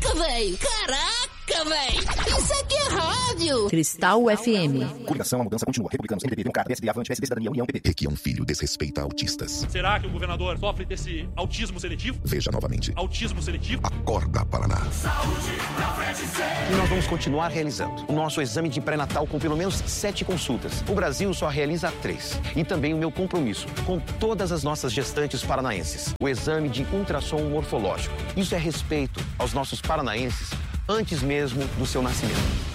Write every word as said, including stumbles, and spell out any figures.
Caraca, velho! Caraca, velho! Isso aqui é rádio! Cristal F M. Coligação, a mudança continua. Republicanos, M D B, Democrata, P S D, Avante, P S B, Cidadania, União, P P. Requião Filho desrespeita autistas. Será que o governador sofre desse autismo seletivo? Veja novamente. Autismo seletivo? Acorda, Paraná. Saúde na frente sempre. E nós vamos continuar realizando o nosso exame de pré-natal com pelo menos sete consultas. O Brasil só realiza três. E também o meu compromisso com todas as nossas gestantes paranaenses. O exame de ultrassom morfológico. Isso é respeito aos nossos paranaenses antes mesmo do seu nascimento.